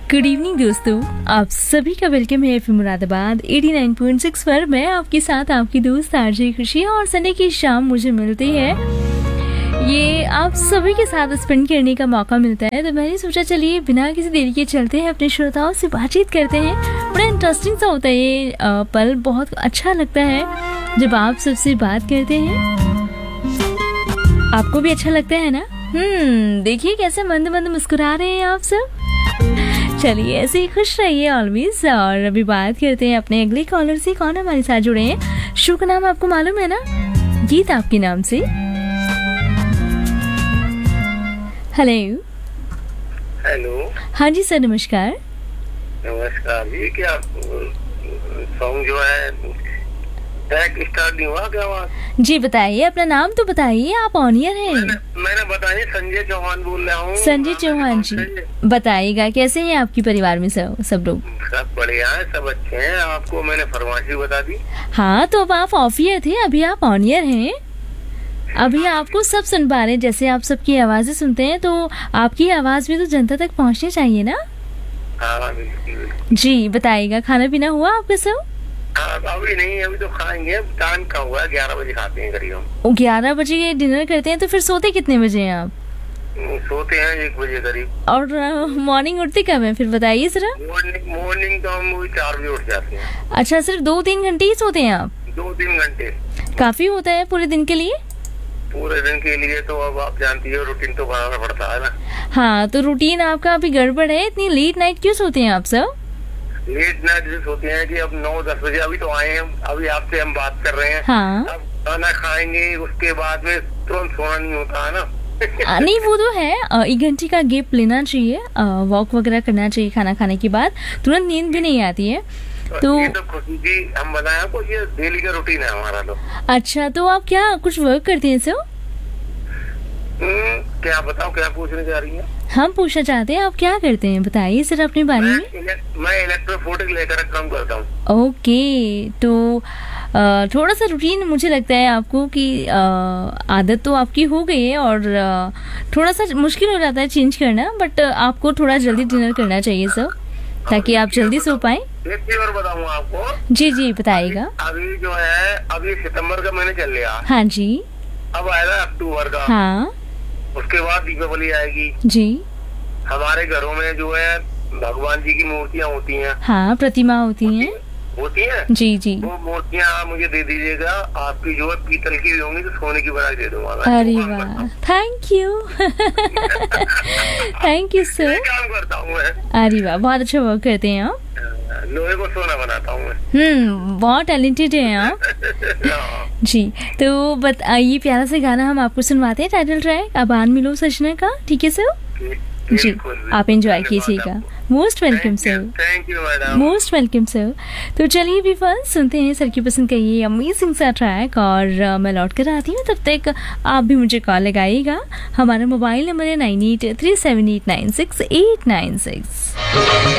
Good evening दोस्तों, आप सभी का वेलकम है एफएम मुरादाबाद 89.6 पर। मैं आपके साथ आपकी दोस्त आरजे खुशी, और संडे की शाम मुझे मिलती है, ये आप सभी के साथ स्पेंड करने का मौका मिलता है। तो मैंने सोचा चलिए बिना किसी देरी के चलते हैं, अपने श्रोताओं से बातचीत करते हैं। बड़ा इंटरेस्टिंग सा होता है ये पल, बहुत अच्छा लगता है जब आप सबसे बात करते हैं। आपको भी अच्छा लगता है ना? देखिए कैसे मंद मंद मुस्कुरा रहे हैं आप सब। चलिए ऐसे ही खुश रहिए ऑलवेज। और अभी बात करते हैं अपने अगले कॉलर से। कौन हमारे साथ जुड़े हैं? शो का नाम आपको मालूम है ना? गीत आपके नाम से। हेलो। हेलो। हाँ जी सर, नमस्कार। नमस्कार जी। क्या सॉन्ग जो है ट्रैक स्टार्ट नहीं हुआ क्या? वहाँ जी बताइए, अपना नाम तो बताइए, आप ऑन ईयर हैं। मैंने बताइए, संजय चौहान बोल रहा हूँ। संजय चौहान जी, बताइएगा कैसे हैं आपकी परिवार में सब लोग? सब बढ़िया है, सब अच्छे हैं। आपको मैंने फरमाइशी बता दी। हाँ, तो अब आप ऑफ ईयर थे, अभी आप ऑन ईयर हैं। अभी आपको सब सुन पा रहे हैं, जैसे आप सबकी आवाजें सुनते हैं, तो आपकी आवाज भी तो जनता तक पहुँचनी चाहिए ना। हाँ जी बताइएगा, खाना पीना हुआ आपका सब? अभी नहीं, अभी तो खाएंगे। टाइम का हुआ 11 बजे खाते हैं करीब। 11 बजे डिनर करते हैं, तो फिर सोते कितने बजे हैं आप? सोते हैं 1 बजे करीब। और मॉर्निंग उठते कब है फिर बताइए जरा। मॉर्निंग तो हम 4 बजे उठ जाते हैं। अच्छा, सिर्फ 2-3 घंटे ही सोते हैं आप? 2-3 घंटे काफी होता है पूरे दिन के लिए? पूरे दिन के लिए तो अब आप जानती हो, रूटीन तो बनाना पड़ता है ना। हाँ, तो रूटीन आपका अभी गड़बड़ है। इतनी लेट नाइट क्यों सोते हैं आप सब? लेट नाइट से सोते हैं कि अब 9-10 बजे अभी तो आए हैं, अभी आपसे हम बात कर रहे हैं। हाँ। अब खाना खाएंगे, उसके बाद में तुरंत सोना नहीं होता है ना। नहीं वो तो है, 1 घंटे का गैप लेना चाहिए, वॉक वगैरह करना चाहिए खाना खाने के बाद, तुरंत नींद भी नहीं आती है। तो ये तो खुशी जी हम बताए आपको, ये डेली का रूटीन है हमारा तो। अच्छा, तो आप क्या कुछ वर्क करते हैं सर? क्या बताओ, क्या पूछने जा रही है? हम पूछना चाहते हैं आप क्या करते हैं, बताइए सर अपने बारे में। मैं इलेक्ट्रोफोटिक लेकर काम करता हूँ। ओके, तो थोड़ा सा रूटीन मुझे लगता है आपको कि आदत तो आपकी हो गई है, और थोड़ा सा मुश्किल हो जाता है चेंज करना, बट आपको थोड़ा जल्दी डिनर करना चाहिए सर, ताकि आप जल्दी सो पाए। एक चीज और बताऊँ आपको। जी बताइएगा। अभी जो है, अभी सितंबर का महीने चल रहा। हाँ जी। अब आएगा अक्टूबर का। हाँ। उसके बाद दीपावली आएगी जी। हमारे घरों में जो है भगवान जी की मूर्तियाँ होती हैं। हाँ, प्रतिमा होती हैं। जी। वो मूर्तियाँ मुझे दे दीजिएगा। आपकी जो है पीतल की भी होंगी तो सोने की बना दे दूंगा। अरे वाह, thank you. Thank you sir. काम करता हूँ मैं। अरे वाह, बहुत अच्छा वर्क करते हैं आप। लोहे को सोना बनाता हूँ मैं। बहुत टैलेंटेड हैं आप। जी, तो ये प्यारा सा गाना हम आपको सुनवाते हैं, टाइटल ट्रैक आबान मिलो सजना का। ठीक है सर? जी, आप एंजॉय कीजिएगा। Most welcome sir. Thank you madam. Most welcome sir. तो चलिए भी फर्स्ट सुनते हैं सर की पसंद का ये अमेजिंग सा ट्रैक, और मैं लौट कर आती हूँ। तब तक आप भी मुझे कॉल लगाइएगा। हमारा मोबाइल नंबर है 9837896896।